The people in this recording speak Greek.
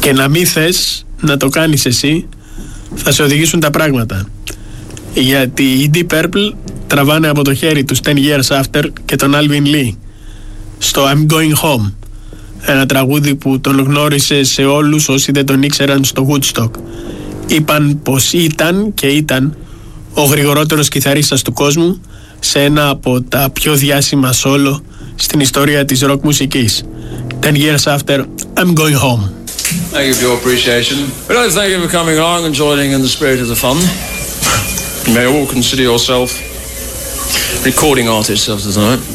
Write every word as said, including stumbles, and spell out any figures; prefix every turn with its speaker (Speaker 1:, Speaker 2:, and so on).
Speaker 1: και να μην θες να το κάνεις εσύ, θα σε οδηγήσουν τα πράγματα. Γιατί οι Deep Purple τραβάνε από το χέρι τους ten years after και τον Alvin Lee στο I'm Going Home, ένα τραγούδι που τον γνώρισε σε όλους όσοι δεν τον ήξεραν στο Woodstock. Είπαν πως ήταν και ήταν ο γρηγορότερος κιθαρίστας του κόσμου σε ένα από τα πιο διάσημα solo στην ιστορία της rock μουσικής. ten years after, I'm Going Home.
Speaker 2: Thank you for your appreciation. We'd like to thank you for coming along and joining in the spirit of the fun. You may all consider yourself recording artists of the night.